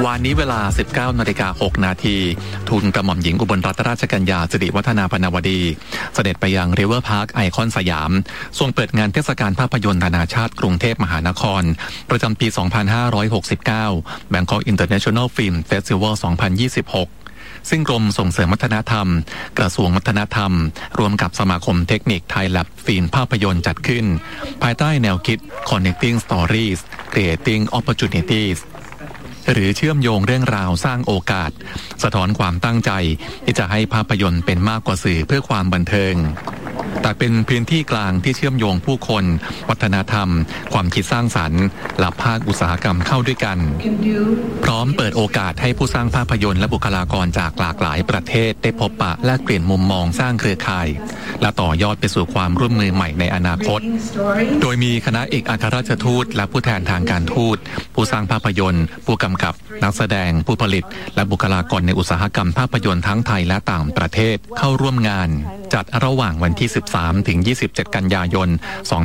วานนี้เวลา 19:06 น.ทูลกระหม่อมหญิงอุบลรัตนราชกัญญาสิริวัฒนาพนวดีเสด็จไปยังริเวอร์พาร์คไอคอนสยามทรงเปิดงานเทศกาลภาพยนตร์นานาชาติกรุงเทพมหานครประจำปี 2569 Bangkok International Film Festival 2026 ซึ่งกรมส่งเสริมวัฒนธรรมกระทรวงวัฒนธรรมรวมกับสมาคมเทคนิคไทยแลบฟิล์มภาพยนตร์จัดขึ้นภายใต้แนวคิด Connecting Stories Creating Opportunities หรือเชื่อมโยงเรื่องราวสร้างโอกาสสะท้อนความตั้งใจที่จะให้ภาพยนตร์เป็นมากกว่าสื่อเพื่อความบันเทิงแต่เป็นพื้นที่กลางที่เชื่อมโยงผู้คนวัฒนธรรมความคิดสร้างสรรค์และภาคอุตสาหกรรมเข้าด้วยกันพร้อมเปิดโอกาสให้ผู้สร้างภาพยนตร์และบุคลากรจากหลากหลายประเทศได้พบปะแลกเปลี่ยนมุมมองสร้างเครือข่ายและต่อยอดไปสู่ความร่วมมือใหม่ในอนาคตโดยมีคณะเอกอัครราชทูตและผู้แทนทางการทูตผู้สร้างภาพยนตร์ผู้กำกับนักแสดงผู้ผลิตและบุคลากรในอุตสาหกรรมภาพยนตร์ทั้งไทยและต่างประเทศเข้าร่วมงานจัดระหว่างวันที่ 13 ถึง 27 กันยายน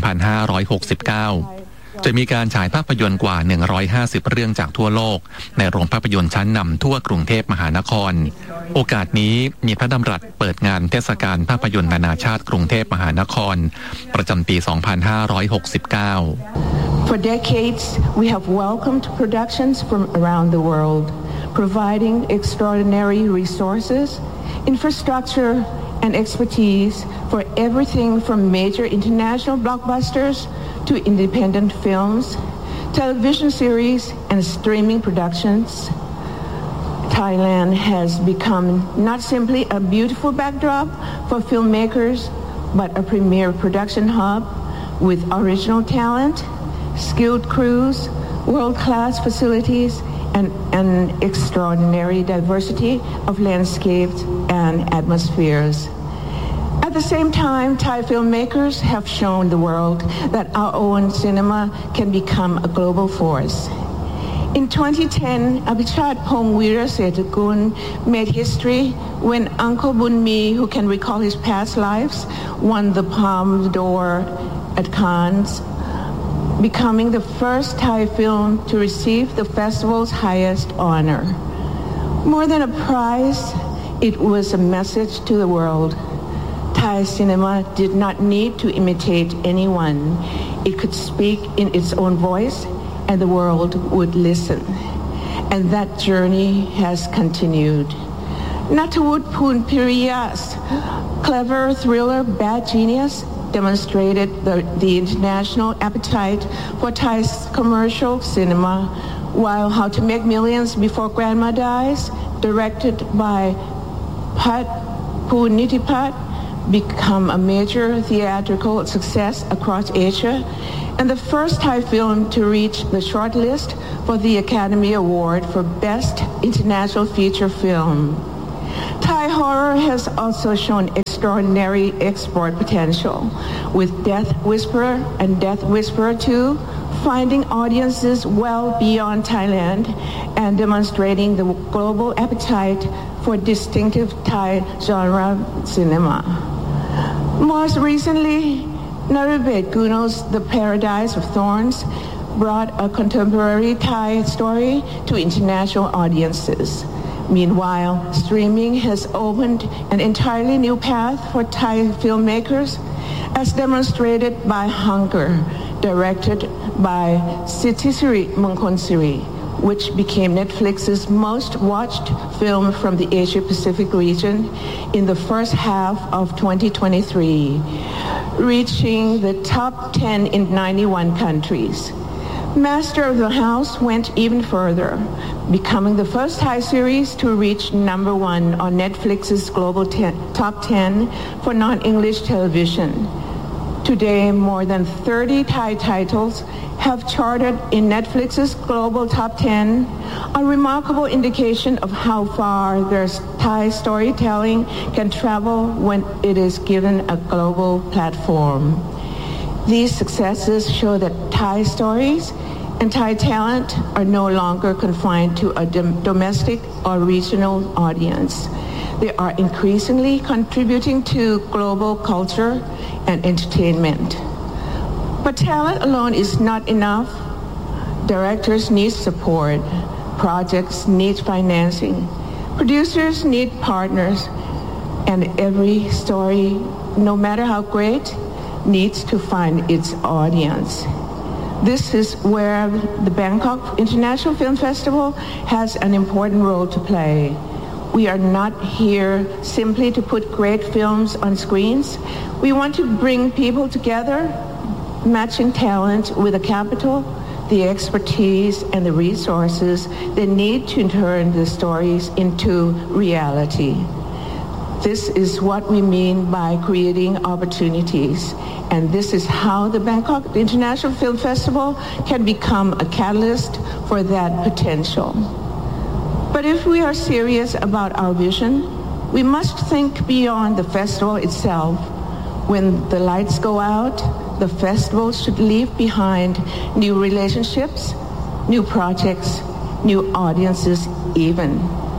2569 จะมีการฉายภาพยนตร์กว่า 150 เรื่องจากทั่วโลกในโรงภาพยนตร์ชั้นนำทั่วกรุงเทพมหานครโอกาสนี้มีพระดำรัสเปิดงานเทศกาลภาพยนตร์นานาชาติกรุงเทพมหานครประจำปี 2569 For decades, we have welcomed productions from around the world, providing extraordinary resources, infrastructure, and expertise for everything from major international blockbusters to independent films, television series, and streaming productions. Thailand has become not simply a beautiful backdrop for filmmakers, but a premier production hub with original talent, skilled crews, world-class facilities, and an extraordinary diversity of landscapes and atmospheres. At the same time, Thai filmmakers have shown the world that our own cinema can become a global force. In 2010, Abhichat Phongwira Setakul made history when Uncle Bunmi, who can recall his past lives, won the Palme d'Or at Cannes, becoming the first Thai film to receive the festival's highest honor. More than a prize, it was a message to the world. Thai cinema did not need to imitate anyone. It could speak in its own voice, and the world would listen. And that journey has continued. Natawut Poonpiriya's clever thriller Bad Genius demonstrated the international appetite for Thai commercial cinema, while How to Make Millions Before Grandma Dies, directed by Pat Poonitipat, become a major theatrical success across Asia and the first Thai film to reach the shortlist for the Academy Award for Best International Feature Film. Thai horror has also shown extraordinary export potential, with Death Whisperer and Death Whisperer 2 finding audiences well beyond Thailand and demonstrating the global appetite for distinctive Thai genre cinema. Most recently, Narubet Guno's The Paradise of Thorns brought a contemporary Thai story to international audiences. Meanwhile, streaming has opened an entirely new path for Thai filmmakers, as demonstrated by Hunger, directed by Sithisiri Mongkonsiri, which became Netflix's most watched film from the Asia-Pacific region in the first half of 2023, reaching the top 10 in 91 countries. Master of the House went even further, becoming the first Thai series to reach number 1 on Netflix's global top 10 for non-English television. Today, more than 30 Thai titles have charted in Netflix's global top 10, a remarkable indication of how far their Thai storytelling can travel when it is given a global platform. These successes show that Thai stories and Thai talent are no longer confined to a domestic or regional audience. They are increasingly contributing to global culture and entertainment. But talent alone is not enough. Directors need support. projects need financing. Producers need partners, and every story, no matter how great, needs to find its audience. This is where the Bangkok International Film Festival has an important role to play. We are not here simply to put great films on screens. We want to bring people together, matching talent with the capital, the expertise, and the resources they need to turn the stories into reality. This is what we mean by creating opportunities, and this is how the Bangkok International Film Festival can become a catalyst for that potential. But if we are serious about our vision, we must think beyond the festival itself. When the lights go out, the festival should leave behind new relationships, new projects, new audiences even.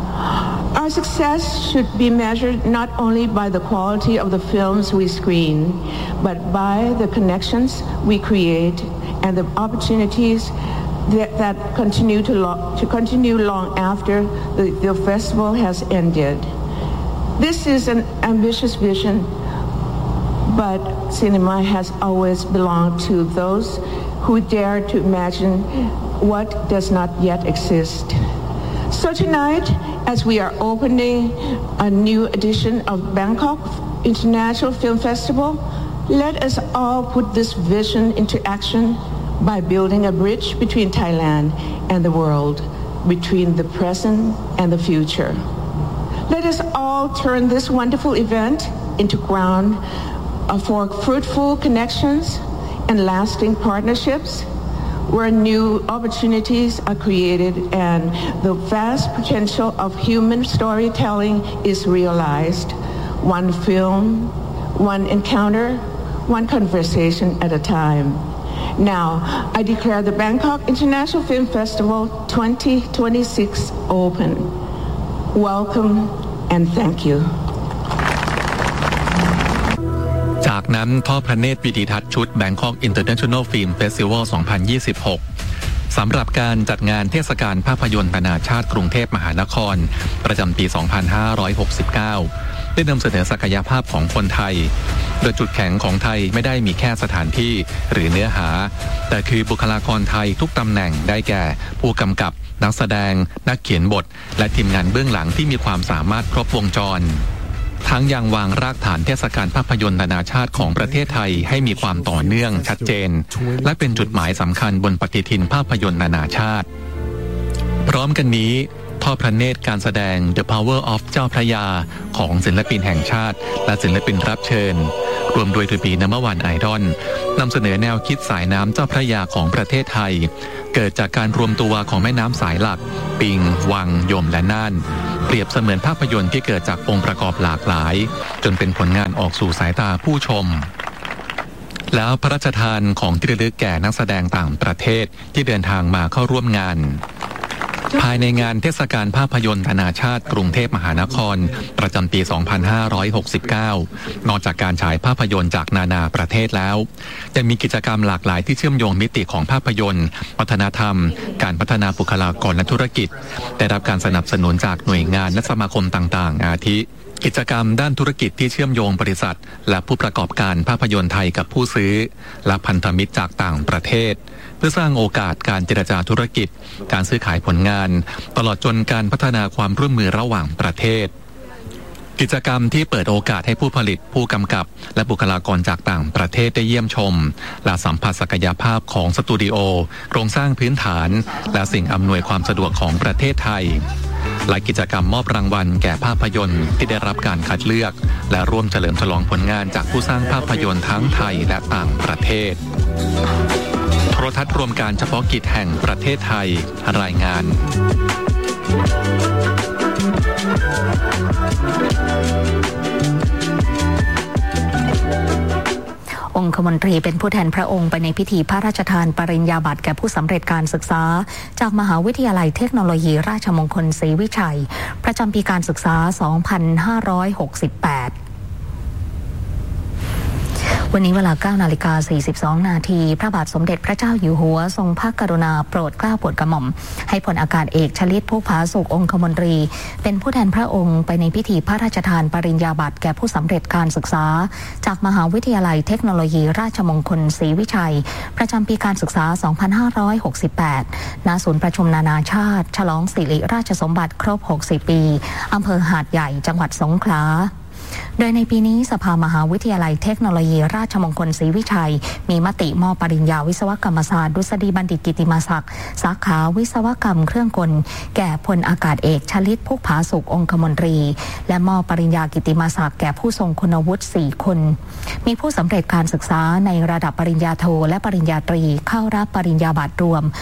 Our success should be measured not only by the quality of the films we screen, but by the connections we create and the opportunities that continue to continue long after the festival has ended. This is an ambitious vision, but cinema has always belonged to those who dare to imagine what does not yet exist. So tonight, as we are opening a new edition of Bangkok International Film Festival, let us all put this vision into action by building a bridge between Thailand and the world, between the present and the future. Let us all turn this wonderful event into ground for fruitful connections and lasting partnerships, where new opportunities are created and the vast potential of human storytelling is realized, one film, one encounter, one conversation at a time. Now, I declare the Bangkok International Film Festival 2026 open. Welcome and thank you. จากนั้นทอดพระเนตรวิดีทัศน์ชุด Bangkok International Film Festival 2026 สำหรับการจัดงานเทศกาลภาพยนตร์นานาชาติกรุงเทพมหานครประจำปี 2569 ได้นำเสนอศักยภาพของคนไทยโดยจุดแข็งของไทยไม่ได้มีแค่สถานที่หรือเนื้อหาแต่คือบุคลากรไทยทุกตำแหน่งได้แก่ผู้กำกับนักแสดงนักเขียนบทและทีมงานเบื้องหลังที่มีความสามารถครบวงจรทั้งยังวางรากฐานเทศกาลภาพยนตร์นานาชาติของประเทศไทยให้มีความต่อเนื่องชัดเจนและเป็นจุดหมายสำคัญบนปฏิทินภาพยนตร์นานาชาติพร้อมกันนี้ทอดพระเนตรการแสดง The Power of เจ้าพระยาของศิลปินแห่งชาติและศิลปินรับเชิญรวมด้วยทูบีนัมเบอร์วันไอดอลนำเสนอแนวคิดสายน้ำเจ้าพระยาของประเทศไทยเกิดจากการรวมตัวของแม่น้ำสายหลักปิงวังยมและน่านเปรียบเสมือนภาพยนตร์ที่เกิดจากองค์ประกอบหลากหลายจนเป็นผลงานออกสู่สายตาผู้ชมแล้วพระราชทานของที่ระลึกแก่นักแสดงต่างประเทศที่เดินทางมาเข้าร่วมงานภายในงานเทศกาลภาพยนตร์นานาชาติกรุงเทพมหานครประจำปี 2569 นอกจากการฉายภาพยนตร์จากนานาประเทศแล้วยังมีกิจกรรมหลากหลายที่เชื่อมโยงมิติของภาพยนตร์วัฒนธรรมการพัฒนาบุคลากรและธุรกิจได้รับการสนับสนุนจากหน่วยงานและสมาคมต่างๆอาทิกิจกรรมด้านธุรกิจที่เชื่อมโยงบริษัทและผู้ประกอบการภาพยนตร์ไทยกับผู้ซื้อและพันธมิตรจากต่างประเทศเพื่อสร้างโอกาสการเจรจาธุรกิจการซื้อขายผลงานตลอดจนการพัฒนาความร่วมมือระหว่างประเทศกิจกรรมที่เปิดโอกาสให้ผู้ผลิตผู้กำกับและบุคลากรจากต่างประเทศได้เยี่ยมชมและสัมผัสศักยภาพของสตูดิโอโครงสร้างพื้นฐานและสิ่งอำนวยความสะดวกของประเทศไทยและกิจกรรมมอบรางวัลแก่ภาพยนตร์ที่ได้รับการคัดเลือกและร่วมเฉลิมฉลองผลงานจากผู้สร้างภาพยนตร์ทั้งไทยและต่างประเทศโทรทัศน์รวมการเฉพาะกิจแห่งประเทศไทยรายงานองคมนตรีเป็นผู้แทนพระองค์ไปในพิธีพระราชทานปริญญาบัตรแก่ผู้สำเร็จการศึกษาจากมหาวิทยาลัยเทคโนโลยีราชมงคลศรีวิชัยประจำปีการศึกษา 2568 วันนี้เวลา 9:42 น.พระบาทสมเด็จพระเจ้าอยู่หัวทรงพระกรุณาโปรดเกล้าโปรดกระหม่อมให้พลอากาศเอกชลิต ผู้ผาสุกองคมนตรีเป็นผู้แทนพระองค์ไปในพิธีพระราชทานปริญญาบัตรแก่ผู้สำเร็จการศึกษาจากมหาวิทยาลัยเทคโนโลยีราชมงคลศรีวิชัยประจำปีการศึกษา 2568 ณ ศูนย์ประชุมนานาชาติฉลองสิริราชสมบัติครบ 60 ปีอำเภอหาดใหญ่จังหวัดสงขลาโดยในปีนี้สภามหาวิทยาลัยเทคโนโลยีราชมงคลศรีวิชัยมีมติมอบปริญญาวิศวกรรมศาสตร์ดุษฎีบัณฑิตกิติมศักดิ์สาขาวิศวกรรมเครื่องกลแก่พลอากาศเอกชลิต ผู้ผาสุกองคมนตรีและมอบปริญญากิติมศักดิ์แก่ผู้ทรงคุณวุฒิ4 คนมีผู้สำเร็จการศึกษาในระดับปริญญาโทและปริญญาตรีเข้ารับปริญญาบัตรรวม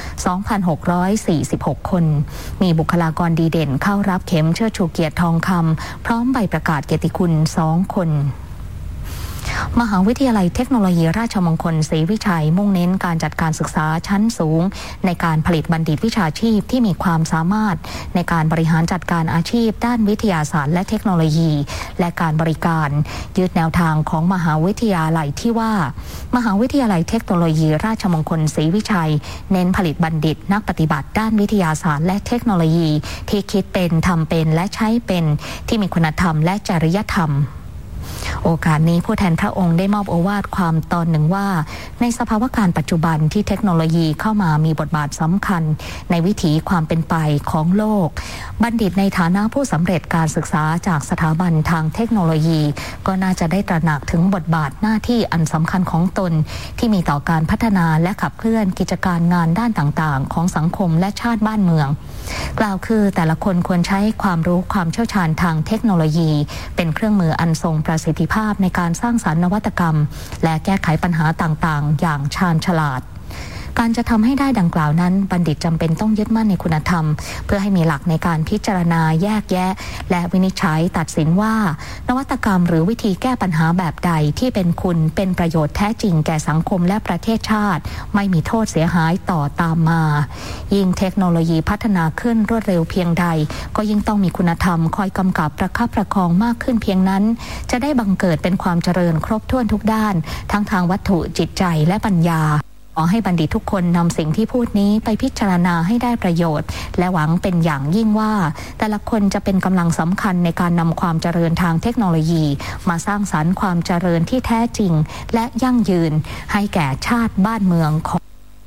2,646 คนมีบุคลากรดีเด่นเข้ารับเข็มเชิดชูเกียรติทองคำพร้อมใบประกาศเกียรติคุณ2 คนมหาวิทยาลัยเทคโนโลยีราชมงคลศรีวิชัยมุ่งเน้นการจัดการศึกษาชั้นสูงในการผลิตบัณฑิตวิชาชีพที่มีความสามารถในการบริหารจัดการอาชีพด้านวิทยาศาสตร์และเทคโนโลยีและการบริการยึดแนวทางของมหาวิทยาลัยที่ว่ามหาวิทยาลัยเทคโนโลยีราชมงคลศรีวิชัยเน้นผลิตบัณฑิตนักปฏิบัติด้านวิทยาศาสตร์และเทคโนโลยีที่คิดเป็นทำเป็นและใช้เป็นที่มีคุณธรรมและจริยธรรมโอกาสนี้ผู้แทนพระองค์ได้มอบโอวาทความตอนหนึ่งว่าในสภาวะการปัจจุบันที่เทคโนโลยีเข้ามามีบทบาทสำคัญในวิถีความเป็นไปของโลกบัณฑิตในฐานะผู้สำเร็จการศึกษาจากสถาบันทางเทคโนโลยีก็น่าจะได้ตระหนักถึงบทบาทหน้าที่อันสำคัญของตนที่มีต่อการพัฒนาและขับเคลื่อนกิจการงานด้านต่างๆของสังคมและชาติบ้านเมืองกล่าวคือแต่ละคนควรใช้ความรู้ความเชี่ยวชาญทางเทคโนโลยีเป็นเครื่องมืออันทรงประสิทธิภาพในการสร้างสรรค์นวัตกรรมและแก้ไขปัญหาต่างๆอย่างชาญฉลาดการจะทำให้ได้ดังกล่าวนั้นบัณฑิตจำเป็นต้องยึดมั่นในคุณธรรมเพื่อให้มีหลักในการพิจารณาแยกแยะและวินิจฉัยตัดสินว่านวัตกรรมหรือวิธีแก้ปัญหาแบบใดที่เป็นคุณเป็นประโยชน์แท้จริงแก่สังคมและประเทศชาติไม่มีโทษเสียหายต่อตามมายิ่งเทคโนโลยีพัฒนาขึ้นรวดเร็วเพียงใดก็ยิ่งต้องมีคุณธรรมคอยกำกับประคับประคองมากขึ้นเพียงนั้นจะได้บังเกิดเป็นความเจริญครบถ้วนทุกด้านทั้งทางวัตถุจิตใจและปัญญาขอให้บัณฑิตทุกคนนำสิ่งที่พูดนี้ไปพิจารณาให้ได้ประโยชน์และหวังเป็นอย่างยิ่งว่าแต่ละคนจะเป็นกำลังสำคัญในการนำความเจริญทางเทคโนโลยีมาสร้างสรรค์ความเจริญที่แท้จริงและยั่งยืนให้แก่ชาติบ้านเมืองของ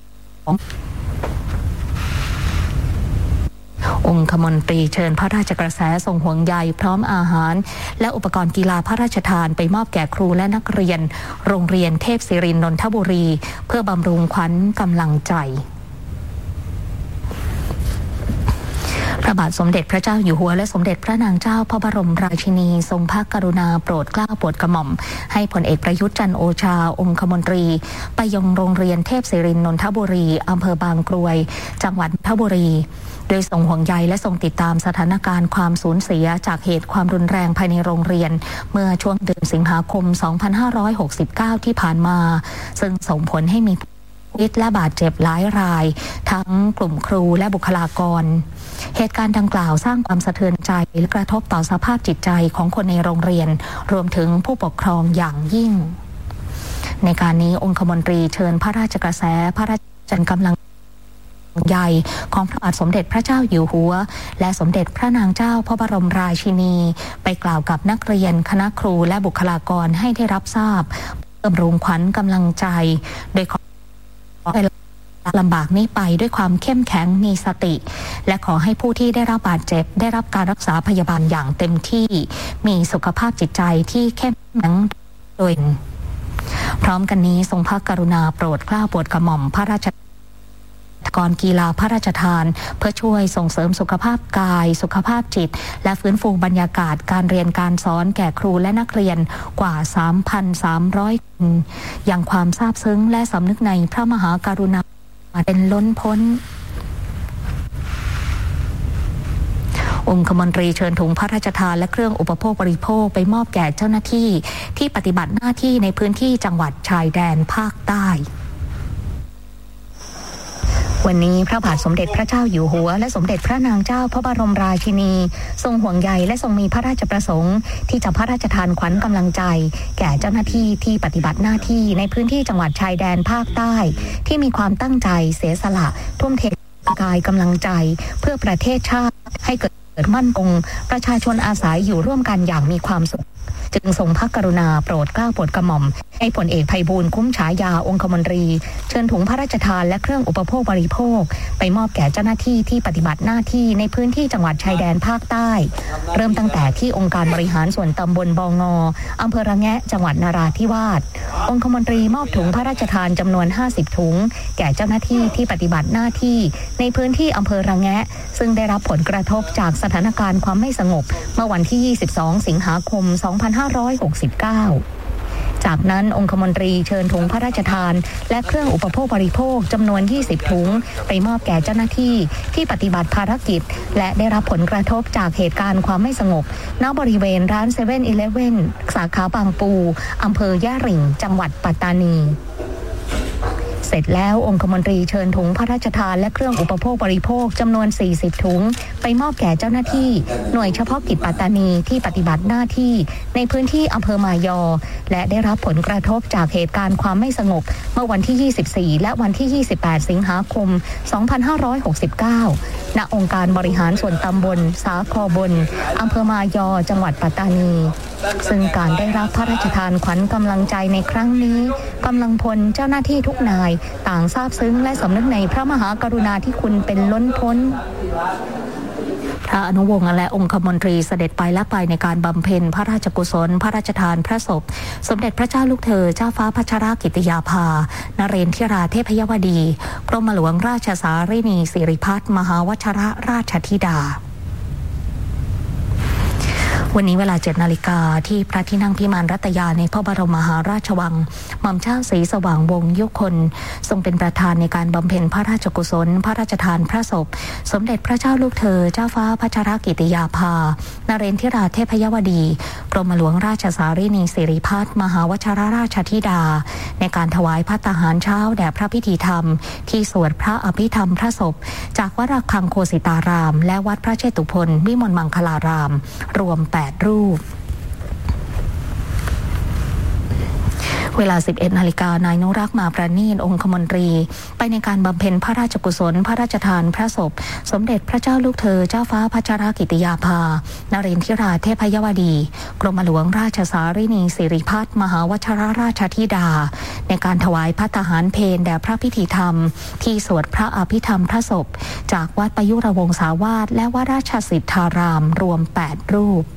องคมนตรีเชิญพระราชกระแสทรงห่วงใยพร้อมอาหารและอุปกรณ์กีฬาพระราชทานไปมอบแก่ครูและนักเรียนโรงเรียนเทพศิรินทร์นนทบุรีเพื่อบำรุงขวัญกำลังใจพระบาทสมเด็จพระเจ้าอยู่หัวและสมเด็จพระนางเจ้าพระบรมราชินีทรงพระกรุณาโปรดเกล้าโปรดกระหม่อมให้พลเอกประยุทธ์จันทร์โอชาองคมนตรีไปยังโรงเรียนเทพศิรินทร์นนทบุรีอำเภอบางกรวยจังหวัดนนทบุรีโดยทรงห่วงใยและทรงติดตามสถานการณ์ความสูญเสียจากเหตุความรุนแรงภายในโรงเรียนเมื่อช่วงเดือนสิงหาคม 2569 ที่ผ่านมาซึ่งส่งผลให้มีและบาดเจ็บหลายรายทั้งกลุ่มครูและบุคลากรเหตุการณ์ดังกล่าวสร้างความสะเทือนใจและกระทบต่อสภาพจิตใจของคนในโรงเรียนรวมถึงผู้ปกครองอย่างยิ่งในการนี้องคมนตรีเชิญพระราชกระแสพระราชกำลังใหญ่ของพระบาทสมเด็จพระเจ้าอยู่หัวและสมเด็จพระนางเจ้าพระบรมราชินีไปกล่าวกับนักเรียนคณะครูและบุคลากรให้ได้รับทราบบำรุงขวัญกำลังใจโดยขอให้ลำบากนี้ไปด้วยความเข้มแข็งมีสติและขอให้ผู้ที่ได้รับบาดเจ็บได้รับการรักษาพยาบาลอย่างเต็มที่มีสุขภาพจิตใจที่เข้มแข็งโดยพร้อมกันนี้ทรงพระกรุณาโปรดเกล้าโปรดกระหม่อมพระราชกรกีฬาพระราชทานเพื่อช่วยส่งเสริมสุขภาพกายสุขภาพจิตและฟื้นฟูบรรยากาศการเรียนการสอนแก่ครูและนักเรียนกว่า 3,300 คนอย่างความซาบซึ้งและสำนึกในพระมหากรุณาเป็นล้นพ้นองคมนตรีเชิญถุงพระราชทานและเครื่องอุปโภคบริโภคไปมอบแก่เจ้าหน้าที่ที่ปฏิบัติหน้าที่ในพื้นที่จังหวัดชายแดนภาคใต้วันนี้พระบาทสมเด็จพระเจ้าอยู่หัวและสมเด็จพระนางเจ้าพระบรมราชินีทรงห่วงใยและทรงมีพระราชประสงค์ที่จะพระราชทานขวัญกำลังใจแก่เจ้าหน้าที่ที่ปฏิบัติหน้าที่ในพื้นที่จังหวัดชายแดนภาคใต้ที่มีความตั้งใจเสียสละทุ่มเทกายกำลังใจเพื่อประเทศชาติให้เกิดมั่นคงประชาชนอาศัยอยู่ร่วมกันอย่างมีความสุขจึงทรงพระกรุณาโปรดเกล้าโปรดกระหม่อมให้พลเอกไพบูลย์คุ้มฉายาองคมนตรีเชิญถุงพระราชทานและเครื่องอุปโภคบริโภคไปมอบแก่เจ้าหน้าที่ที่ปฏิบัติหน้าที่ในพื้นที่จังหวัดชายแดนภาคใต้เริ่มตั้งแต่ที่องค์การบริหารส่วนตำบลบง.อำเภอระแงะจังหวัดนราธิวาสองคมนตรีมอบถุงพระราชทานจำนวน50ถุงแก่เจ้าหน้าที่ที่ปฏิบัติหน้าที่ในพื้นที่อำเภอระแงะซึ่งได้รับผลกระทบจากสถานการณ์ความไม่สงบเมื่อวันที่22สิงหาคม2569จากนั้นองคมนตรีเชิญถุงพระราชทานและเครื่องอุปโภคบริโภคจำนวน20ถุงไปมอบแก่เจ้าหน้าที่ที่ปฏิบัติภารกิจและได้รับผลกระทบจากเหตุการณ์ความไม่สงบณบริเวณร้าน7-Eleven สาขาบางปูอำเภอย่าหริ่งจังหวัดปัตตานีเสร็จแล้วองคมนตรีเชิญถุงพระราชทานและเครื่องอุปโภคบริโภคจำนวน40ถุงไปมอบแก่เจ้าหน้าที่หน่วยเฉพาะกิจปัตตานีที่ปฏิบัติหน้าที่ในพื้นที่อำเภอมายอและได้รับผลกระทบจากเหตุการณ์ความไม่สงบเมื่อวันที่24และวันที่28สิงหาคม2569ณองค์การบริหารส่วนตำบลสาคบลอำเภอมายอจังหวัดปัตตานีซึ่งการได้รับพระราชทานขวัญกำลังใจในครั้งนี้กำลังพลเจ้าหน้าที่ทุกนายต่างซาบซึ้งและสำนึกในพระมหากรุณาธิคุณเป็นล้นพ้นพระอนุวงศ์และองคมนตรีเสด็จไปและไปในการบำเพ็ญพระราชกุศลพระราชทานพระศพสมเด็จพระเจ้าลูกเธอเจ้าฟ้าพัชรกิติยาภานเรนทิราเทพยวดีกรมหลวงราชสารินีสิริพัฒน์มหาวชรราชธิดาวันนี้เวลา 7 นาฬิกาที่พระที่นั่งพิมานรัตยาในพระบรมมหาราชวังหม่อมเจ้าศรีสว่างวงศ์ยุคนทรงเป็นประธานในการบำเพ็ญพระราชกุศลพระราชทานพระศพสมเด็จพระเจ้าลูกเธอเจ้าฟ้าพัชรกิติยาภานเรนทิราเทพยวดีกรมหลวงราชสารินีสิริพัฒน์มหาวชรราชธิดาในการถวายภัตตาหารเช้าแด่พระพิธีธรรมที่สวดพระอภิธรรมพระศพจากวัดระฆังโคสิตารามและวัดพระเชตุพนวิมลมังคลารามรวม8รูปเวลา 11 นาฬิกานายนุรักษ์มาประณีตองคมนตรีไปในการบำเพ็ญพระราชกุศลพระราชทานพระศพสมเด็จพระเจ้าลูกเธอเจ้าฟ้าพัชรกิติยาภานเรนทิราเทพยวดีกรมหลวงราชสารินีสิริพัฒน์มหาวชรราชธิดาในการถวายภัตตาหารเพลแด่พระพิธีธรรมที่สวดพระอภิธรรมพระศพจากวัดประยุรวงศาวาสและวัดราชสิทธารามรวม8รูป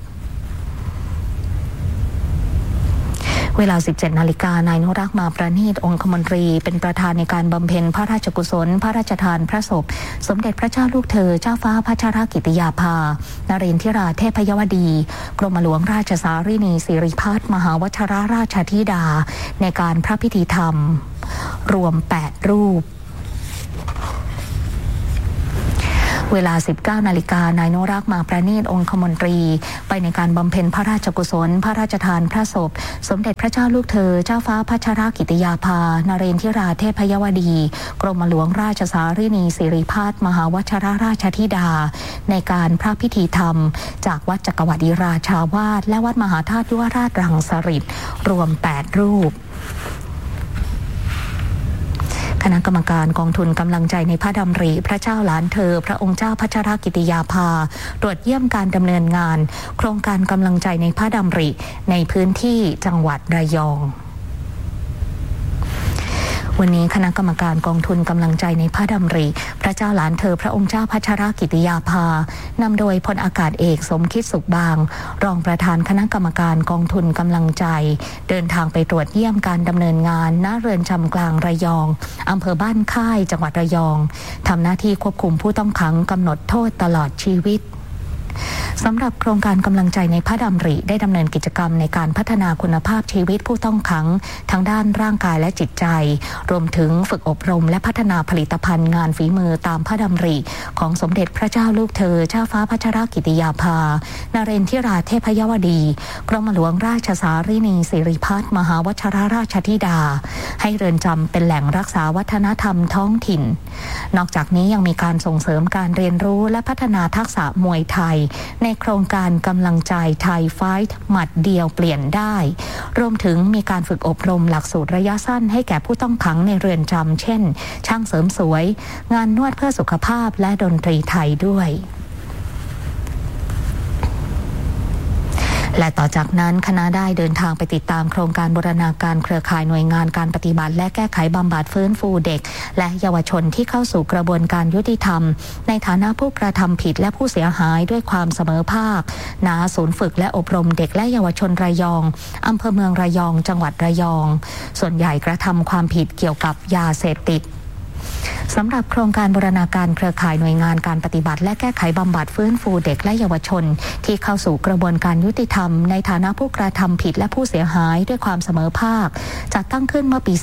เวลา 17 นาฬิกานายนุรักษ์มาประณีตองคมนตรีเป็นประธานในการบำเพ็ญพระราชกุศลพระราชทานพระศพสมเด็จพระเจ้าลูกเธอเจ้าฟ้าพัชรกิติยาภานเรนทิราเทพยวดีกรมหลวงราชสารินีสิริพัฒน์มหาวชรราชธิดาในการพระพิธีธรรมรวม8รูปเวลา 19 นาฬิกานายนุรักษ์มาประณีตองคมนตรีไปในการบำเพ็ญพระราชกุศลพระราชทานพระศพสมเด็จพระเจ้าลูกเธอเจ้าฟ้าพัชรกิติยาภานเรนทิราเทพยวดีกรมหลวงราชสารินีสิริพัฒน์มหาวชรราชธิดาในการพระพิธีธรรมจากวัดจักรวรรดิราชาวาสและวัดมหาธาตุยุวราชรังสฤษฎ์รวม8รูปคณะกรรมการกองทุนกำลังใจในพระดำริพระเจ้าหลานเธอพระองค์เจ้าพัชรกิติยาภาตรวจเยี่ยมการดำเนินงานโครงการกำลังใจในพระดำริในพื้นที่จังหวัดระยองวันนี้คณะกรรมการกองทุนกำลังใจในพระดำริพระเจ้าหลานเธอพระองค์เจ้าพัชรกิติยาภานำโดยพลอากาศเอกสมคิดสุขบางรองประธานคณะกรรมการกองทุนกำลังใจเดินทางไปตรวจเยี่ยมการดำเนินงานณเรือนจำกลางระยองอำเภอบ้านค่ายจังหวัดระยองทำหน้าที่ควบคุมผู้ต้องขังกำหนดโทษตลอดชีวิตสำหรับโครงการกำลังใจในพระดำริได้ดำเนินกิจกรรมในการพัฒนาคุณภาพชีวิตผู้ต้องขังทั้งด้านร่างกายและจิตใจรวมถึงฝึกอบรมและพัฒนาผลิตภัณฑ์งานฝีมือตามพระดำริของสมเด็จพระเจ้าลูกเธอเจ้าฟ้าพัชรกิติยาภานเรนทิราเทพยวดีกรมหลวงราชสารินีสิริพัฒน์มหาวชิรราชธิดาให้เรือนจำเป็นแหล่งรักษาวัฒนธรรมท้องถิ่นนอกจากนี้ยังมีการส่งเสริมการเรียนรู้และพัฒนาทักษะมวยไทยในโครงการกำลังใจไทยไฟท์หมัดเดียวเปลี่ยนได้รวมถึงมีการฝึกอบรมหลักสูตรระยะสั้นให้แก่ผู้ต้องขังในเรือนจำเช่นช่างเสริมสวยงานนวดเพื่อสุขภาพและดนตรีไทยด้วยและต่อจากนั้นคณะได้เดินทางไปติดตามโครงการบูรณาการเครือข่ายหน่วยงานการปฏิบัติและแก้ไขบำบัดฟื้นฟูเด็กและเยาวชนที่เข้าสู่กระบวนการยุติธรรมในฐานะผู้กระทำผิดและผู้เสียหายด้วยความเสมอภาคณศูนย์ฝึกและอบรมเด็กและเยาวชนระยองอำเภอเมืองระยองจังหวัดระยองส่วนใหญ่กระทำความผิดเกี่ยวกับยาเสพติดสำหรับโครงการบูรณาการเครือข่ายหน่วยงานการปฏิบัติและแก้ไขบำบัดฟื้นฟูเด็กและเยาวชนที่เข้าสู่กระบวนการยุติธรรมในฐานะผู้กระทำผิดและผู้เสียหายด้วยความเสมอภาคจัดตั้งขึ้นเมื่อปี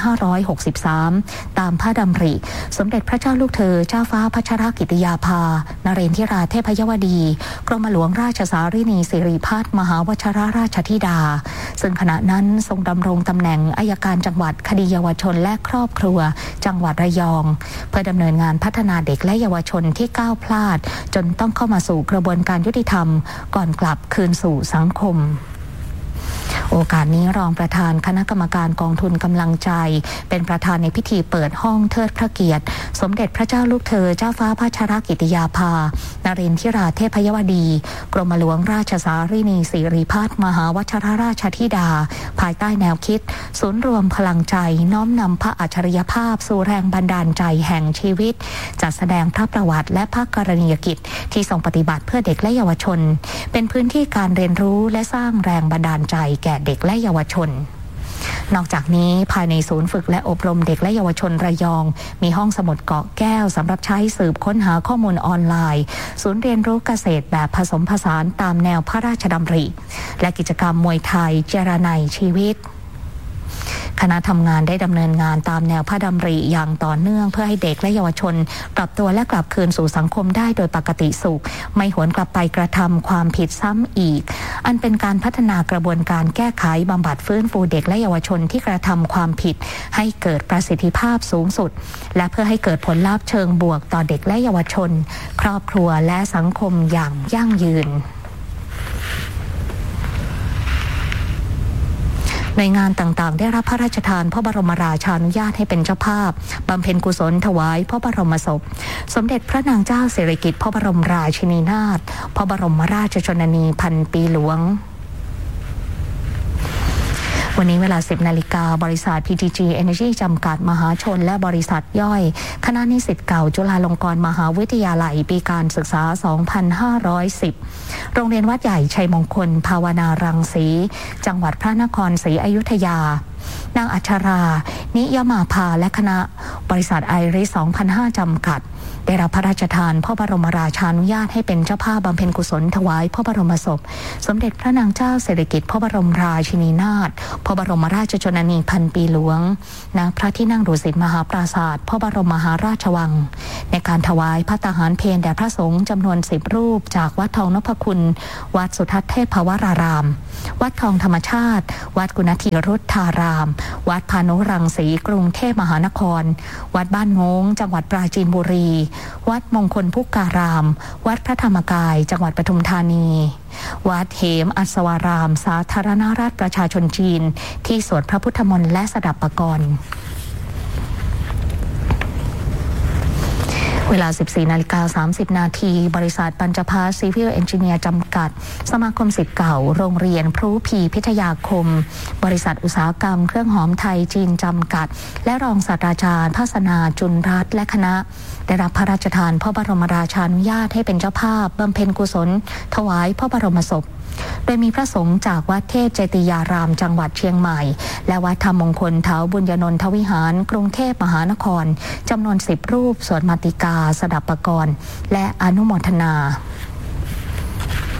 2563 ตามพระดำริสมเด็จพระเจ้าลูกเธอเจ้าฟ้าพัชรกิติยาภานเรนทิราเทพยวดีกรมหลวงราชสารินีสิริพัฒน์มหาวชิรราชธิดาซึ่งขณะนั้นทรงดำรงตำแหน่งอัยการจังหวัดคดีเยาวชนและครอบครัวจังหวัดระยองเพื่อดำเนินงานพัฒนาเด็กและเยาวชนที่ก้าวพลาดจนต้องเข้ามาสู่กระบวนการยุติธรรมก่อนกลับคืนสู่สังคมโอกาสนี้รองประธานคณะกรรมการกองทุนกำลังใจเป็นประธานในพิธีเปิดห้องเทิดพระเกียรติสมเด็จพระเจ้าลูกเธอเจ้าฟ้าพัชรกิติยาภานเรนทิราเทพยวดีกรมหลวงราชสารินีสิริพัฒน์มหาวชิรราชธิดาภายใต้แนวคิดศูนย์รวมพลังใจน้อมนำพระอัจฉริยภาพสู่แรงบันดาลใจแห่งชีวิตจัดแสดงพระประวัติและพระกรณียกิจที่ทรงปฏิบัติเพื่อเด็กและเยาวชนเป็นพื้นที่การเรียนรู้และสร้างแรงบันดาลใจแก่เด็กและเยาวชนนอกจากนี้ภายในศูนย์ฝึกและอบรมเด็กและเยาวชนระยองมีห้องสมุดเกาะแก้วสำหรับใช้สืบค้นหาข้อมูลออนไลน์ศูนย์เรียนรู้เกษตรแบบผสมผสานตามแนวพระราชดำริและกิจกรรมมวยไทยเจรไนยชีวิตคณะทำงานได้ดำเนินงานตามแนวพระดำริอย่างต่อเนื่องเพื่อให้เด็กและเยาวชนปรับตัวและกลับคืนสู่สังคมได้โดยปกติสุขไม่หวนกลับไปกระทำความผิดซ้ำอีกอันเป็นการพัฒนากระบวนการแก้ไขบำบัดฟื้นฟูเด็กและเยาวชนที่กระทำความผิดให้เกิดประสิทธิภาพสูงสุดและเพื่อให้เกิดผลลัพธ์เชิงบวกต่อเด็กและเยาวชนครอบครัวและสังคมอย่างยั่งยืนหน่วยงานต่างๆได้รับพระราชทานพระบรมราชานุญาตให้เป็นเจ้าภาพบำเพ็ญกุศลถวายพระบรมศพสมเด็จพระนางเจ้าสิริกิติ์พระบรมราชินีนาถพระบรมราชชนนีพันปีหลวงวันนี้เวลา 10 นาฬิกาบริษัท PTG Energy จำกัดมหาชนและบริษัทย่อยคณะนิสิตเก่าจุฬาลงกรณ์มหาวิทยาลัยปีการศึกษา 2510 โรงเรียนวัดใหญ่ชัยมงคลภาวนารังสีจังหวัดพระนครศรีอยุธยานางอัชรานิยมาภาและคณะบริษัทไอริส 2005 จำกัดได้รับพระราชทานพระบรมราชานุญาตให้เป็นเจ้าภาพบำเพ็ญกุศลถวายพระบรมศพสมเด็จพระนางเจ้าสิริกิติ์พระบรมราชินีนาถพระบรมราชชนนีพันปีหลวงณพระที่นั่งดุสิตมหาปราสาทพระบรมมหาราชวังในการถวายพระตาหารเพลแด่พระสงฆ์จำนวน10 รูปจากวัดทองนพคุณวัดสุทัศน์เทพวรารามวัดทองธรรมชาติวัดกุณฑีรุทธารามวัดพานุรังสีกรุงเทพมหานครวัดบ้านโงงจังหวัดปราจีนบุรีวัดมงคลพุการามวัดพระธรรมกายจังหวัดปทุมธานีวัดเหมอัศวารามสาธารณรัฐประชาชนจีนที่สวดพระพุทธมนต์และสดับปกรณ์เวลา 14:30 นาทีบริษัทปัญจพาซีวิลเอนจิเนียร์จำกัดสมาคมศิษย์เก่าโรงเรียนพรุพีพิทยาคมบริษัทอุตสาหกรรมเครื่องหอมไทยจีนจำกัดและรองศาสตราจารย์ภาสนาจุลรัตน์และคณะได้รับพระราชทานพระบรมราชานุญาตให้เป็นเจ้าภาพบำเพ็ญกุศลถวายพระบรมศพโดยมีพระสงฆ์จากวัดเทพเจติยารามจังหวัดเชียงใหม่และวัดธรรมมงคลเถาบุญญนนทวิหารกรุงเทพมหานครจำนวน10 รูปสวดมาติกาสดับปกรณ์และอนุโมทนา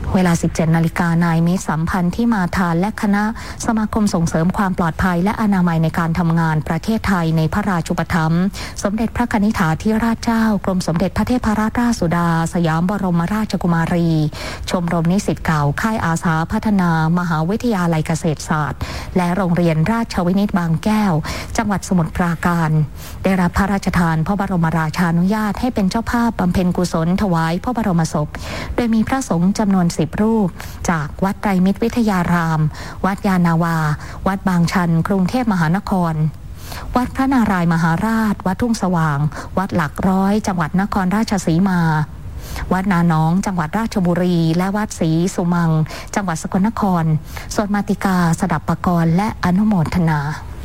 เวลา 17 นาฬิกานายมิตรสัมพันธ์ที่มาทานและคณะสมาคมส่งเสริมความปลอดภัยและอนามัยในการทำงานประเทศไทยในพระราชูปถัมภ์สมเด็จพระนิธิาธิราชเจ้ากรมสมเด็จพระเทพรัตนราชสุดาสยามบรมราชกุมารีชมรมนิสิตเก่าค่ายอาสาพัฒนามหาวิทยาลัยเกษตรศาสตร์และโรงเรียนราชวินิตบางแก้วจังหวัดสมุทรปราการได้รับพระราชทานพระบรมราชานุญาตให้เป็นเจ้าภาพบำเพ็ญกุศลถวายพระบรมศพโดยมีพระสงฆ์จำนวน10 รูปจากวัดไตรมิตรวิทยารามวัดยานาวาวัดบางชันกรุงเทพมหานครวัดพระนารายมหาราชวัดทุ่งสว่างวัดหลักร้อยจังหวัดนครราชสีมาวัดนาหนองจังหวัดราชบุรีและวัดศรีสุมังจังหวัดสกลนครสวดมาติกาสดับปกรณ์และอนุโมทนา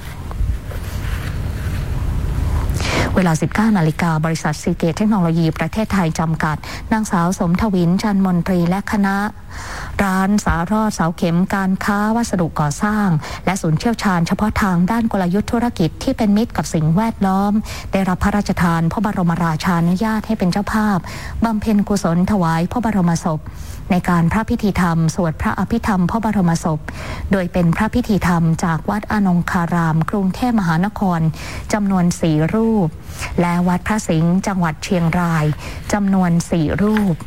เวลา 19 นาฬิกาบริษัทซีเกตเทคโนโลยีประเทศไทยจำกัดนางสาวสมทวินจันมนตรีและคณะร้านสารอดเสาเข็มการค้าวัสดุก่อสร้างและศูนย์เชี่ยวชาญเฉพาะทางด้านกลยุทธ์ธุรกิจที่เป็นมิตรกับสิ่งแวดล้อมได้รับพระราชทานพระบรมราชานุญาตให้เป็นเจ้าภาพบำเพ็ญกุศลถวายพระบรมศพในการพระพิธีธรรมสวดพระอภิธรรมพระบรมศพโดยเป็นพระพิธีธรรมจากวัดอนงคารามกรุงเทพมหานครจำนวน4 รูปและวัดพระสิงห์จังหวัดเชียงรายจำนวน4 รูป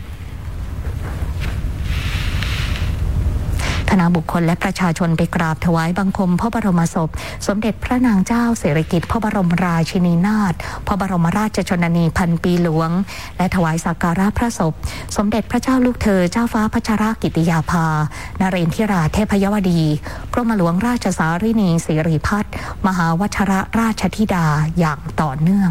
คณะบุคคลและประชาชนไปกราบถวายบังคมพระบรมศพสมเด็จพระนางเจ้าสิริกิติ์พระบรมราชินีนาถพระบรมราชชนนีพันปีหลวงและถวายสักการะพระศพสมเด็จพระเจ้าลูกเธอเจ้าฟ้าพัชรกิติยาภานเรนทิราเทพยวดีกรมหลวงราชสารินีสิริพัฒน์มหาวชิรราชธิดาอย่างต่อเนื่อง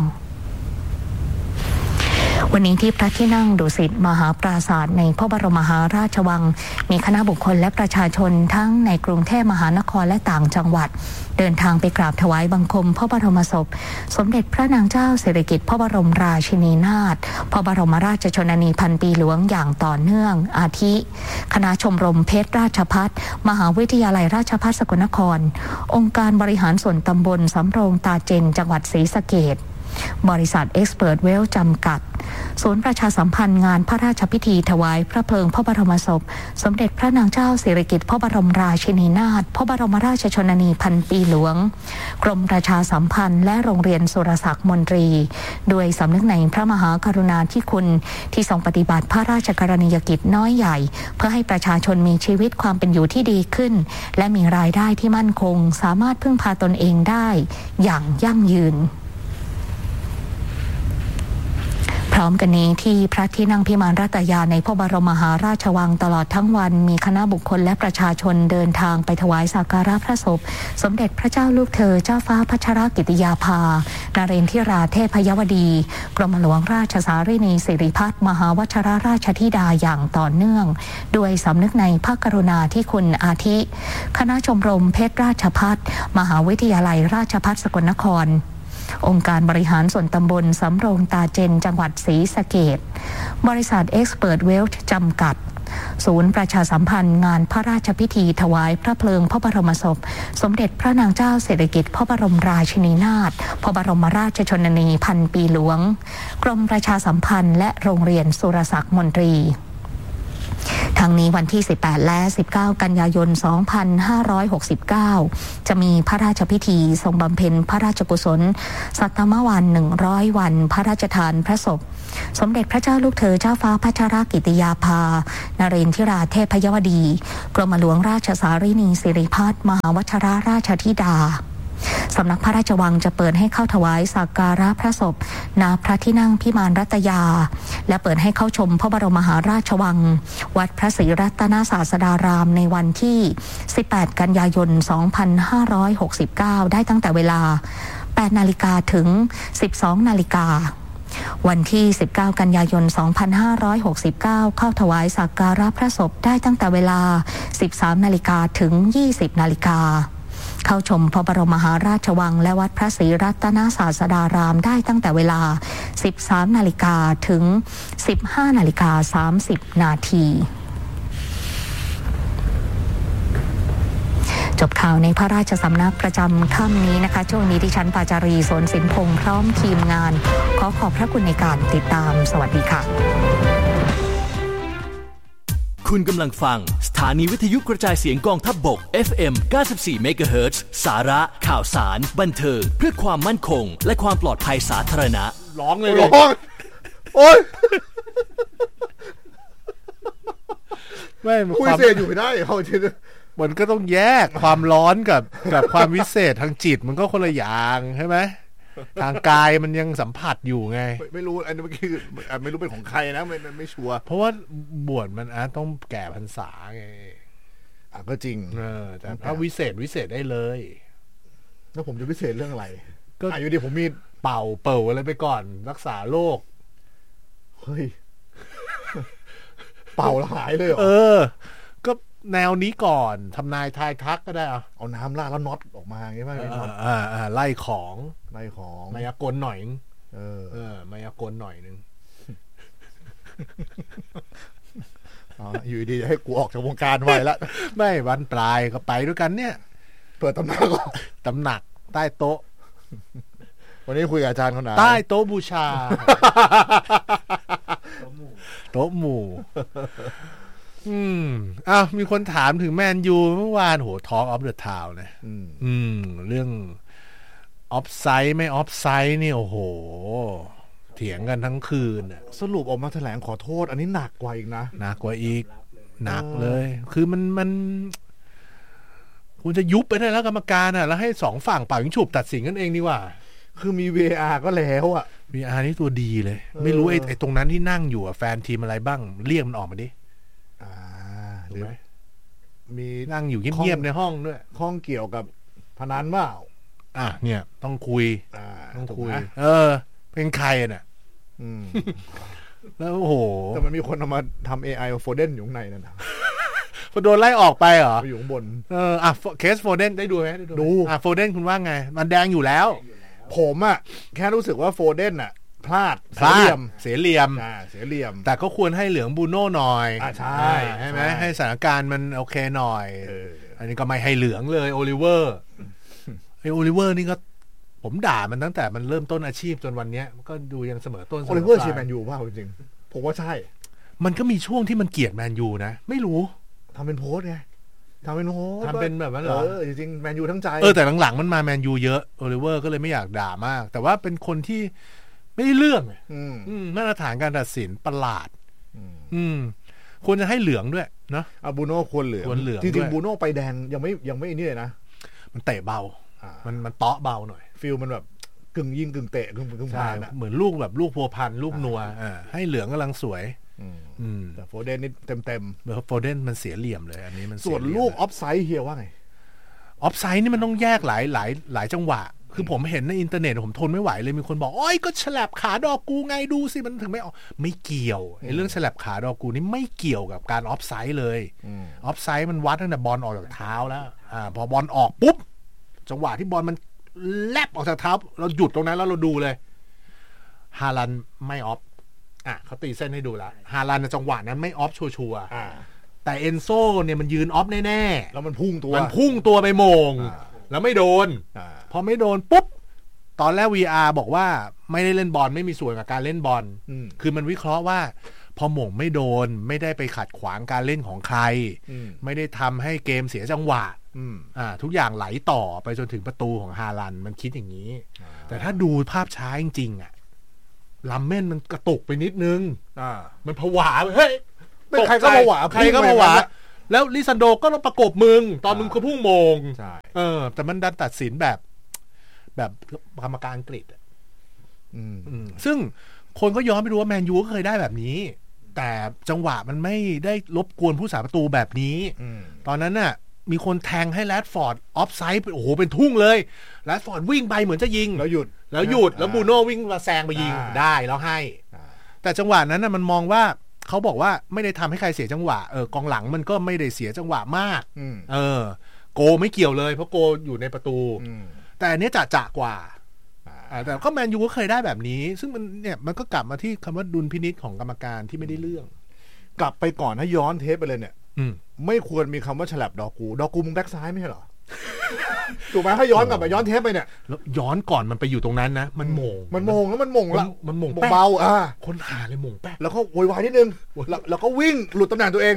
วันนี้ที่พระที่นั่งดุสิตมหาปราสาทในพระบรมมหาราชวังมีคณะบุคคลและประชาชนทั้งในกรุงเทพมหานครและต่างจังหวัดเดินทางไปกราบถวายบังคมพระบรมศพสมเด็จพระนางเจ้าสิริกิติ์พระบรมราชินีนาถพระบรมราชชนนีพันปีหลวงอย่างต่อเนื่องอาทิคณะชมรมเพชรราชภัฏมหาวิทยาลัยราชภัฏสกลนครองค์การบริหารส่วนตำบลสำโรงตาเจนจังหวัดศรีสะเกษบริษัทเอ็กซ์เพิร์ตเวลจำกัดศูนย์ประชาสัมพันธ์งานพระราชพิธีถวายพระเพลิงพระบรมศพสมเด็จพระนางเจ้าสิริกิติ์พระบรมราชินีนาถพระบรมราชชนนีพันปีหลวงกรมประชาสัมพันธ์และโรงเรียนสุรศักดิ์มนตรีด้วยสำนึกในพระมหากรุณาธิคุณที่ทรงปฏิบัติพระราชกรณียกิจน้อยใหญ่เพื่อให้ประชาชนมีชีวิตความเป็นอยู่ที่ดีขึ้นและมีรายได้ที่มั่นคงสามารถพึ่งพาตนเองได้อย่างยั่งยืนพร้อมกันนี้ที่พระที่นั่งพิมานรัตยาในพระบรมมหาราชวังตลอดทั้งวันมีคณะบุคคลและประชาชนเดินทางไปถวายสักการะพระศพสมเด็จพระเจ้าลูกเธอเจ้าฟ้าพัชรกิติยาภานเรนทิราเทพยวดีกรมหลวงราชสารินีสิริพัฒน์มหาวชิรราชธิดาอย่างต่อเนื่องด้วยสำนึกในพระกรุณาธิคุณอาทิคณะชมรมเพชรราชภัฏมหาวิทยาลัยราชภัฏสกลนครองค์การบริหารส่วนตำบลสำโรงตาเจนจังหวัดศรีสะเกษบริษัทเอ็กซ์เพิร์ตเวลจำกัดศูนย์ประชาสัมพันธ์งานพระราชพิธีถวายพระเพลิงพระบรมศพสมเด็จพระนางเจ้าสิริกิติ์พระบรมราชินีนาถพระบรมราชชนนีพันปีหลวงกรมประชาสัมพันธ์และโรงเรียนสุรศักดิ์มนตรีทั้งนี้วันที่18และ19กันยายน2569จะมีพระราชพิธีทรงบำเพ็ญพระราชกุศลสัตตมวัน100วันพระราชทานพระศพสมเด็จพระเจ้าลูกเธอเจ้าฟ้าพัชรกิติยาภานเรนทิราเทพยวดีกรมหลวงราชสารินีสิริพัฒน์มหาวชิรราชธิดาสำนักพระราชวังจะเปิดให้เข้าถวายสักการะพระศพณพระที่นั่งพิมานรัตยาและเปิดให้เข้าชมพระบรมมหาราชวังวัดพระศรีรัตนศาสดารามในวันที่18กันยายน2569ได้ตั้งแต่เวลา 8 นาฬิกาถึง 12 นาฬิกาวันที่19กันยายน2569เข้าถวายสักการะพระศพได้ตั้งแต่เวลา 13 นาฬิกาถึง 20 นาฬิกาเข้าชมพระบรมมหาราชวังและวัดพระศรีรัตนศาสดารามได้ตั้งแต่เวลา 13 นาฬิกาถึง 15 นาฬิกา 30 นาทีจบข่าวในพระราชสำนักประจำค่ำนี้นะคะช่วงนี้ดิฉันปาจารีสนสินพงษ์พร้อมทีมงานขอพระคุณในการติดตามสวัสดีค่ะคุณกำลังฟังสถานีวิทยุกระจายเสียงกองทัพบก FM 94 MHz สาระข่าวสารบันเทิงเพื่อความมั่นคงและความปลอดภัยสาธารณะร้องเลยร้องโอ๊ยไม่คุยเสอยู่ไม่ได้เขาจริงมันก็ต้องแยกความร้อนกับความวิเศษทางจิตมันก็คนละอย่างใช่ไหมทางกายมันยังสัมผัสอยู่ไงไม่รู้อันนี้เมื่อกี้ไม่รู้เป็นของใครนะไม่ชัวร์เพราะว่าบวชมันต้องแก่พรรษาไงก็จริงแต่ถ้าวิเศษได้เลยแล้วผมจะวิเศษเรื่องอะไรก็อยู่ดีผมมีเป่าอะไรไปก่อนรักษาโรคเฮ้ยเป่าแล้วหายเลยเหรอก็แนวนี้ก่อนทำนายทายทักก็ได้เอาน้ำราดแล้วน็อตออกมาอย่างงี้ป่ะน็อตไล่ของมายากลหน่อยมายากลหน่อยนึงอยู่ดีให้กูออกจากวงการไว้แล้วไม่วันปลายก็ไปด้วยกันเนี่ยเปิดตำหนักใต้โต๊ะวันนี้คุยกับอาจารย์คนไหนใต้โต๊ะบูชาโต๊ะหมู่มีคนถามถึงแมนยูเมื่อวานทอล์กออฟเดอะทาวน์นะเรื่องออฟไซด์ไม่ออฟไซด์นี่โอ้โหเถียงกันทั้งคืนสรุปออกมาแถลงขอโทษอันนี้หนักกว่าอีกนะหนักกว่าอีกหนักเลยคือมันคุณจะยุบไปได้แล้วกรรมการแล้วให้สองฝั่งเป่ายิงฉุบตัดสินกันเองดีกว่าคือมี VAR ก็แล้ว VAR นี่ตัวดีเลยไม่รู้ไอ้ตรงนั้นที่นั่งอยู่แฟนทีมอะไรบ้างเรียกมันออกมาดิหรือมีนั่งอยู่เงียบๆในห้องด้วยห้องเกี่ยวกับพนันเปล่าเนี่ยต้องคุยเป็นใครน่ะแล้วโอ้โหแต่มันมีคนเอามาทำ AI โฟเดนอยู่ข้างในนั่นนะโดนไล่ออกไปเหรออยู่ข้างบนเคสโฟเดนได้ดูไหมดูโฟเดนคุณว่าไงมันแดงอยู่แล้วผมแค่รู้สึกว่าโฟเดนพลาดเสียเหลี่ยมแต่ก็ควรให้เหลืองบูโน่หน่อยใช่ไหมให้สถานการณ์มันโอเคหน่อยอันนี้ก็ไม่ให้เหลืองเลยโอลิเวอร์โอลิเวอร์นี่ก็ผมด่ามันตั้งแต่มันเริ่มต้นอาชีพจนวันนี้ก็ดูยังเสมอต้นโอลิเวอร์เชียร์แมนยูว่าจริงผมว่าใช่มันก็มีช่วงที่มันเกลียดแมนยูนะไม่รู้ทำเป็นโพสไงทำเป็นแบบนั้นเหรอจริงๆแมนยูทั้งใจแต่หลังๆมันมาแมนยูเยอะโอลิเวอร์ก็เลยไม่อยากด่ามากแต่ว่าเป็นคนที่ไม่ได้เรื่องมาตรฐานการตัดสินประหลาดควรจะให้เหลืองด้วยเนาะบูโน่ควรเหลืองจริงๆบูโน่ไปแดงยังไม่นี่เลยนะมันเตะเบามันเตาะเบาหน่อยฟิลมันแบบกึ่งยิงกึ่งเตะกึ่งผ่านเหมือนลูกแบบลูกพัวพันลูกนัวให้เหลืองกำลังสวยแต่โฟเดนนี่เต็มโฟเดนมันเสียเหลี่ยมเลยอันนี้มันส่วนลูกออฟไซด์เฮียว่าไงออฟไซด์นี่มันต้องแยกหลายจังหวะคือผมเห็นในอินเทอร์เน็ตผมทนไม่ไหวเลยมีคนบอกโอ้ยก็ฉลับขาดอกกูไงดูสิมันถึงไม่ออกไม่เกี่ยวไอ้เรื่องฉลับขาดอกกูนี่ไม่เกี่ยวกับการออฟไซด์เลยออฟไซด์มันวัดตั้งแต่บอลออกจากเท้าแล้วพอบอลออกปุ๊บจังหวะที่บอลมันแลบออกจากเท้าเราหยุดตรงนั้นแล้วเราดูเลยฮาลันไม่ออฟเขาตีเส้นให้ดูแล้วฮาลันในจังหวะนั้นไม่ออฟชัวร์แต่เอนโซเนี่ยมันยืนออฟแน่ๆแล้วมันพุ่งตัวไปโมงแล้วไม่โดนพอไม่โดนปุ๊บตอนแรก VR บอกว่าไม่ได้เล่นบอลไม่มีส่วนกับการเล่นบอลคือมันวิเคราะห์ว่าพอหม่งไม่โดนไม่ได้ไปขัดขวางการเล่นของใครไม่ได้ทำให้เกมเสียจังหวะทุกอย่างไหลต่อไปจนถึงประตูของฮาลันมันคิดอย่างนี้แต่ถ้าดูภาพช้าจริงๆลัมเม่นมันกระตุกไปนิดนึงมันผวาเฮ้ยใครก็ผวาแล้วลิซันโดก็ต้องประกบมึงตอนมึงก็พุ่งโมงแต่มันดันตัดสินแบบกรรมการอังกฤษซึ่งคนก็ย้อนไปดูว่าแมนยูก็เคยได้แบบนี้แต่จังหวะมันไม่ได้รบกวนผู้สาประตูแบบนี้ตอนนั้นน่ะมีคนแทงให้แรดฟอร์ดออฟไซด์โอ้โหเป็นทุ่งเลยแรดฟอร์ดวิ่งไปเหมือนจะยิงแล้วหยุดแล้วบูโน่วิ่งมาแซงไปยิงได้แล้วให้แต่จังหวะนั้นน่ะมันมองว่าเขาบอกว่าไม่ได้ทำให้ใครเสียจังหวะกองหลังมันก็ไม่ได้เสียจังหวะมากโกไม่เกี่ยวเลยเพราะโกอยู่ในประตูแต่อันนี้จะกว่าแต่ก็แมนยูก็เคยได้แบบนี้ซึ่งมันก็กลับมาที่คำว่าดุลพินิจของกรรมการที่ไม่ได้เรื่องกลับไปก่อนถ้าย้อนเทปไปเลยเนี่ยไม่ควรมีคำว่าฉลับดอกกูมึงแบ็คซ้ายไม่ใช่หรอถูกไหมถ้าย้อนกลับไปย้อนเทปไปเนี่ยแล้วย้อนก่อนมันไปอยู่ตรงนั้นนะมันโมงแล้วมันโมงแล้วมันโมงเบาคนหาเลยโมงแป๊บแล้วก็โวยวายนิดนึงแล้วก็วิ่งหลุดตำแหน่งตัวเอง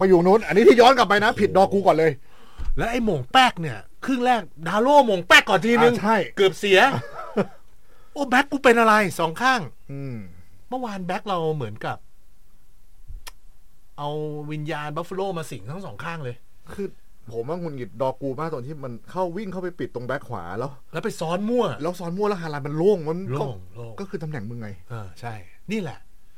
ประโยคนู้นอันนี้ที่ย้อนกลับไปนะผิดดอกูก่อนเลยแล้วไอ้หม่งแป๊กเนี่ยครึ่งแรกดาโล่หม่งแป๊กก่อนทีนึงใช่เกือบเสียโอ้แบ็คกูเป็นอะไรสองข้างเมื่อวานแบ็คเราเหมือนกับเอาวิญญาณบัฟฟาโลมาสิงทั้งสองข้างเลยคือผมว่าหงุดหงิดดอกูมากตอนที่มันเข้าวิ่งเข้าไปปิดตรงแบ็คขวาแล้วไปซ้อนมั่วแล้วฮาลาลมันโล่งมันก็คือตำแหน่งมึงไงใช่นี่แหละ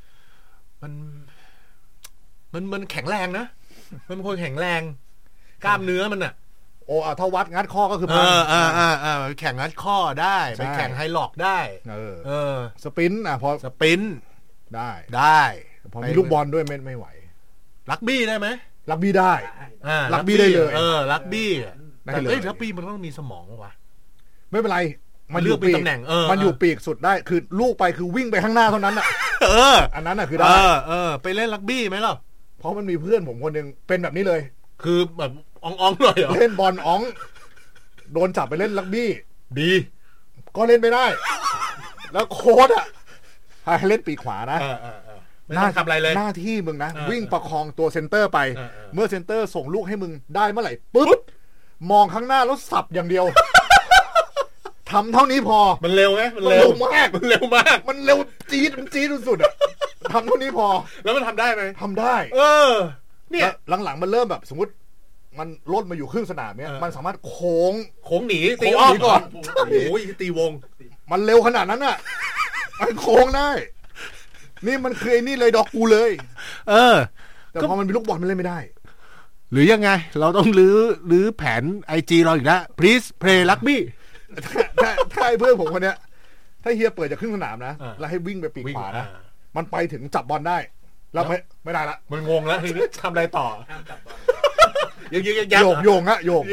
มันแข็งแรงนะมันเป็นคนแข็งแรงกล้ามเนื้อมันอ่ะโอ้ถ้าวัดงัดข้อก็คือพังแข่งงัดข้อได้ไปแข่งไฮล็อกได้สปรินต์พอสปรินต์ได้พอมีลูกบอลด้วยไม่ไหวรักบี้ได้ไหมรักบี้ได้รักบี้ได้เลยรักบี้แต่รักบี้มันต้องมีสมองวะไม่เป็นไรมันเลือกเป็นตำแหน่งมันอยู่ปีกสุดได้คือลูกไปคือวิ่งไปข้างหน้าเท่านั้นอ่ะอันนั้นอ่ะคือได้ไปเล่นรักบี้ไหมล่ะเพราะมันมีเพื่อนผมคนนึงเป็นแบบนี้เลยคือแบบอ่องๆเลยเหรอเล่นบอลอ่องโดนจับไปเล่นรักบี้ดีก็เล่นไม่ได้แล้วโค้ชอ่ะให้เล่นปีกขวานะไม่ต้องทำอะไรเลยหน้าที่มึงนะวิ่งประคองตัวเซนเตอร์ไปเมื่อเซนเตอร์ส่งลูกให้มึงได้เมื่อไหร่ปุ๊บมองข้างหน้าแล้วสับอย่างเดียวทำเท่านี้พอมันเร็วไหมมันเร็วมากมันเร็วมากมันเร็วจี๊ดสุดอ่ะทำเท่านี้พอแล้วมันทำได้ไหมทำได้เนี่ยหลังๆมันเริ่มแบบสมมติมันลดมาอยู่ครึ่งสนามเนี่ยมันสามารถโค้งหนีตีอ้อมก่อนโอ้ยตีวงมันเร็วขนาดนั้นอ่ะมันโค้งได้นี่มันคือไอ้นี่เลยดอกกูเลยแต่พอมันมีลูกบอลมันเล่นไม่ได้หรือยังไงเราต้องรื้อแผน IG เราอีกแล้ว please play rugby ถ้าเพื่อนผมคนเนี้ยถ้าเฮียเปิดจากครึ่งสนามนะแล้วให้วิ่งไปปีกขวานะมันไปถึงจับบอลได้แล้วไม่ได้ละมันงงแล้วทำอะไรต่อโยงอะโยง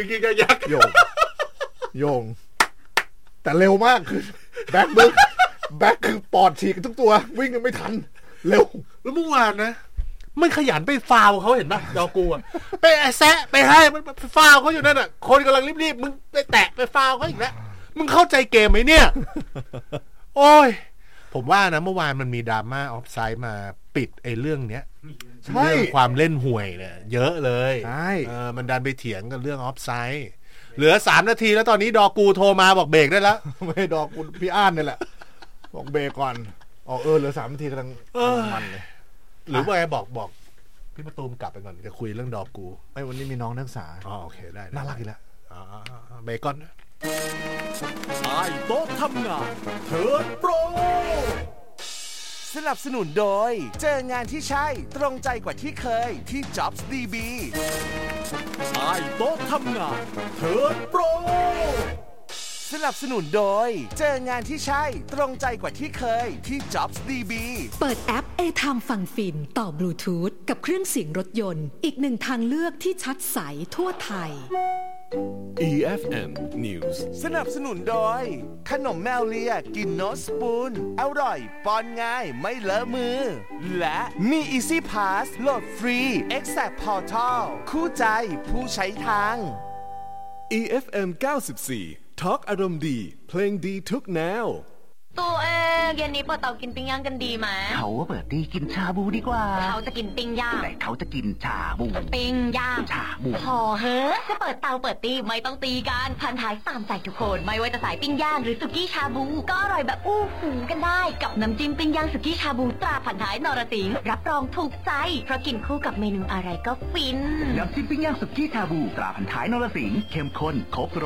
โยงแต่เร็วมากคือแบ็คคือปอดฉีกทุกตัววิ่งกันไม่ทันเร็วแล้วเมื่อวานนะมันขยันไปฟาวเขาเห็นป่ะดอกูอ่ะไปแซะไปให้มันฟาวเขาอยู่นั่นอ่ะคนกำลังรีบๆมึงไปแตะไปฟาวเขาอีกแล้วมึงเข้าใจเกมไหมเนี่ยโอ้ยผมว่านะเมื่อวานมันมีดราม่าออฟไซด์มาปิดไอ้เรื่องเนี้ยเรื่องความเล่นห่วยเนี่ยเยอะเลยใช่มันดันไปเถียงกันเรื่องออฟไซด์เหลือ3 นาทีแล้วตอนนี้ดอกูโทรมาบอกเบรกได้แล้วไม่ดอกูพี่อ่านนี่แหละบอกเบรกก่อนเหลือ3 นาทีกำลังมันเลยหรือว่าบอกพี่ประตูมกลับไปก่อนจะคุยเรื่องดอกูวันนี้มีน้องนักศึกษาโอเคได้น่ารักอีกแล้วเบรกก่อนใต้โต๊ะทำงานเทิร์นโปรสนับสนุนโดยเจองานที่ใช่ตรงใจกว่าที่เคยที่ Jobs DB ใต้โต๊ะทำงานเทิร์นโปรสนับสนุนโดยเจองานที่ใช่ตรงใจกว่าที่เคยที่ Jobs DB เปิดแอป A-Time ฟังฟินต่อบลูทูธกับเครื่องเสียงรถยนต์อีกหนึ่งทางเลือกที่ชัดใสทั่วไทย EFM News สนับสนุนโดยขนมแมวเลียกินโนสปูนอร่อยป้อนง่ายไม่เลอะมือและมี Easy Pass โหลดฟรี Exact Portal คู่ใจผู้ใช้ทาง EFM 94 Talk อารมณ์ดีเพลงดีทุกแนวตัวเองเย็นนี้เปิดเตากินปิ้งย่างกันดีไหมเขาเปิดตีกินชาบูดีกว่าเขาจะกินปิ้งย่างแต่เขาจะกินชาบูปิ้งย่างชาบูพอเฮ้อจะเปิดเตาเปิดตีไม่ต้องตีกันพันท้ายตามใจทุกคนไม่ว่าจะสายปิ้งย่างหรือสุกี้ชาบูก็อร่อยแบบอู้หูกันได้กับน้ำจิ้มปิ้งย่างสุกี้ชาบูตราพันท้ายนรสิงห์รับรองถูกใจเพราะกินคู่กับเมนูอะไรก็ฟินน้ำจิ้มปิ้งย่างสุกี้ชาบูตราพันท้ายนรสิงห์เข้มข้นครบ